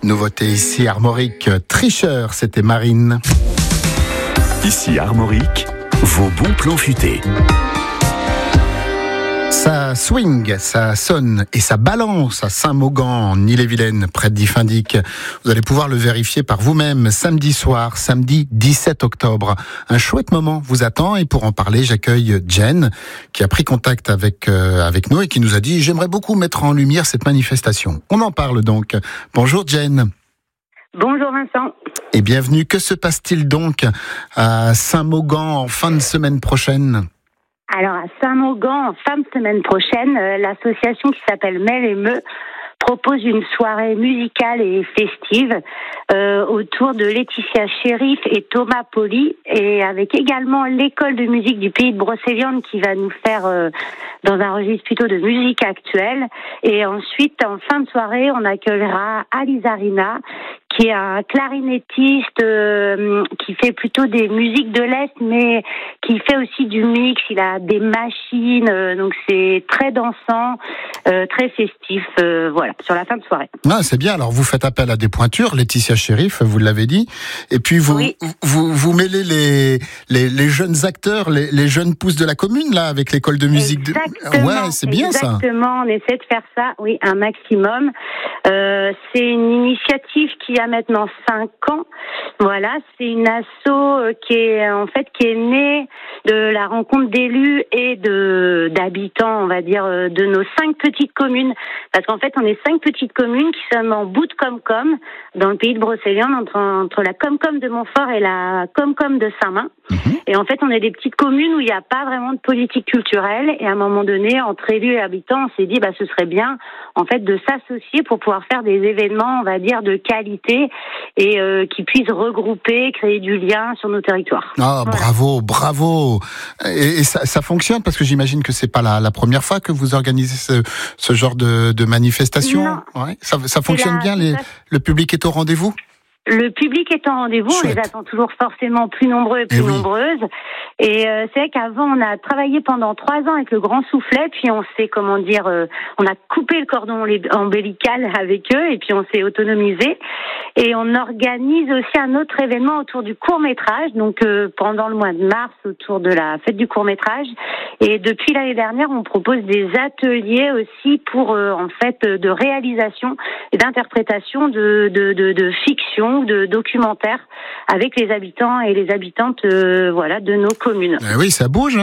Nouveauté ici, Armorique. Tricheur, c'était Marine. Ici Armorique, vos bons plans futés. Ça swing, ça sonne et ça balance à Saint-Maugan, en Ille-et-Vilaine, près d'Iffindic. Vous allez pouvoir le vérifier par vous-même samedi soir, samedi 17 octobre. Un chouette moment vous attend et pour en parler, j'accueille Jen qui a pris contact avec nous et qui nous a dit « J'aimerais beaucoup mettre en lumière cette manifestation ». On en parle donc. Bonjour Jen. Bonjour Vincent. Et bienvenue. Que se passe-t-il donc à Saint-Maugan en fin de semaine prochaine ? Alors à Saint-Maugan, en fin de semaine prochaine, l'association qui s'appelle Mêle et Meux propose une soirée musicale et festive autour de Laetitia Sheriff et Thomas Poli, et avec également l'école de musique du pays de Brocéliande qui va nous faire dans un registre plutôt de musique actuelle. Et ensuite, en fin de soirée, on accueillera Alizarina, qui est un clarinettiste qui fait plutôt des musiques de l'Est, mais qui fait aussi du mix. Il a des machines, donc c'est très dansant, très festif, voilà, sur la fin de soirée. Ah, c'est bien, alors vous faites appel à des pointures, Laetitia Sheriff, vous l'avez dit, et puis vous mêlez les jeunes acteurs, les jeunes pousses de la commune, là, avec l'école de musique. Exactement, ouais, c'est bien ça. Exactement, on essaie de faire ça, oui, un maximum. C'est une initiative qui a maintenant 5 ans. Voilà, c'est une asso qui est née de la rencontre d'élus et d'habitants, on va dire, de nos 5 petites communes. Parce qu'en fait, on est 5 petites communes qui sommes en bout de Comcom, dans le pays de Brocéliande, entre la Comcom de Montfort et la Comcom de Saint-Main. Et en fait, on est des petites communes où il n'y a pas vraiment de politique culturelle. Et à un moment donné, entre élus et habitants, on s'est dit, ce serait bien, en fait, de s'associer pour pouvoir faire des événements, on va dire, de qualité et qui puissent regrouper, créer du lien sur nos territoires. Ah, voilà. Bravo. Et ça fonctionne parce que j'imagine que c'est pas la première fois que vous organisez ce genre de manifestation. Non. Ouais, ça fonctionne bien. Le public est au rendez-vous. Le public est en rendez-vous, Chouette. On les attend toujours forcément plus nombreux et plus nombreuses. Et c'est vrai qu'avant, on a travaillé pendant 3 ans avec le Grand Soufflet, puis on s'est, on a coupé le cordon ombilical avec eux, et puis on s'est autonomisé. Et on organise aussi un autre événement autour du court-métrage, donc pendant le mois de mars, autour de la fête du court-métrage. Et depuis l'année dernière, on propose des ateliers aussi pour, de réalisation et d'interprétation de fiction, de documentaires avec les habitants et les habitantes de nos communes. Oui, ça bouge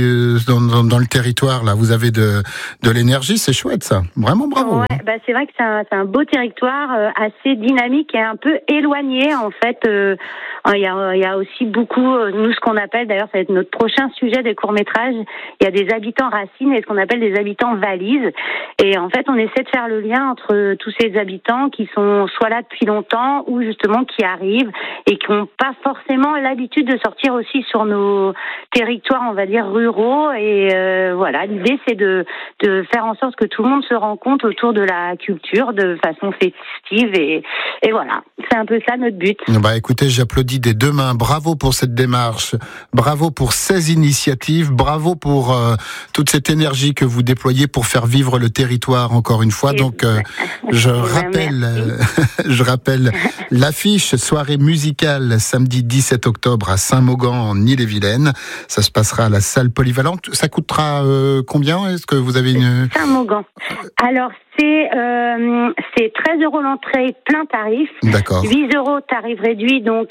dans le territoire là, vous avez de l'énergie, c'est chouette ça. Vraiment bravo. Ouais, c'est vrai que c'est un beau territoire assez dynamique et un peu éloigné en fait. Il y a aussi beaucoup nous ce qu'on appelle, d'ailleurs ça va être notre prochain sujet des courts-métrages, il y a des habitants racines et ce qu'on appelle des habitants valises, et en fait on essaie de faire le lien entre tous ces habitants qui sont soit là depuis longtemps ou justement qui arrivent et qui n'ont pas forcément l'habitude de sortir aussi sur nos territoires, on va dire ruraux, et l'idée c'est de faire en sorte que tout le monde se rencontre autour de la culture de façon festive, et voilà, c'est un peu ça notre but. Écoutez, j'applaudis des 2 mains, bravo pour cette démarche, bravo pour ces initiatives, bravo pour toute cette énergie que vous déployez pour faire vivre le territoire encore une fois. Donc je rappelle l'affiche, soirée musicale samedi 17 octobre à Saint-Maugan en Ille-et-Vilaine. Ça se passera à la salle polyvalente. Ça coûtera combien ? Est-ce que vous avez une... Saint-Maugan. Alors c'est 13 € l'entrée, plein tarif. D'accord. 8 € tarif réduit, donc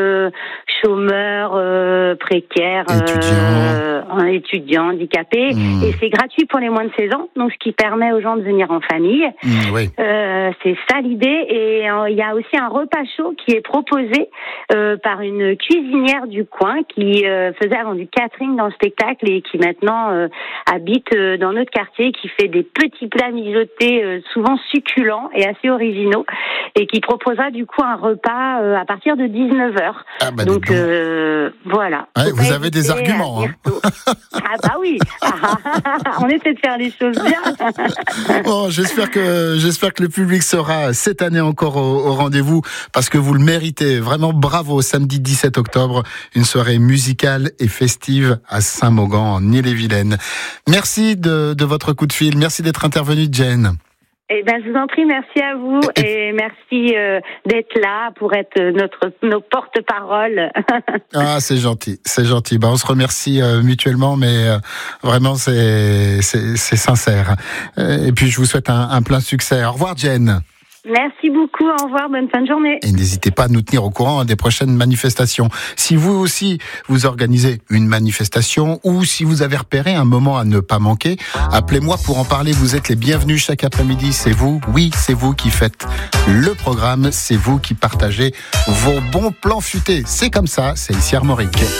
chômeurs, précaires, étudiants, handicapés. Et c'est gratuit pour les moins de 16 ans, donc ce qui permet aux gens de venir en famille. Oui. C'est ça l'idée. Et il y a aussi un repas chaud qui est proposé par une cuisinière du coin qui faisait avant du catering dans le spectacle et qui maintenant habite dans notre quartier, qui fait des petits plats mijotés souvent succulents et assez originaux, et qui proposera du coup un repas à partir de 19h. Donc voilà. Ouais, vous avez des arguments. Oui. On essaie de faire les choses bien. Bon, j'espère que le public sera cette année encore au rendez-vous, parce que vous le méritez. Vraiment bravo. Samedi 17 octobre, une soirée musicale et festive à Saint-Maugan en Ille-et-Vilaine. Merci de votre coup de fil. Merci d'être intervenu, Jen. Eh ben, je vous en prie, merci à vous et merci d'être là pour être nos porte-parole. Ah, c'est gentil. Ben, on se remercie mutuellement, mais vraiment, c'est sincère. Et puis, je vous souhaite un plein succès. Au revoir, Jen. Merci beaucoup, au revoir, bonne fin de journée. Et n'hésitez pas à nous tenir au courant des prochaines manifestations. Si vous aussi, vous organisez une manifestation ou si vous avez repéré un moment à ne pas manquer, appelez-moi pour en parler. Vous êtes les bienvenus chaque après-midi. C'est vous, oui, c'est vous qui faites le programme. C'est vous qui partagez vos bons plans futés. C'est comme ça, c'est ici Armorique.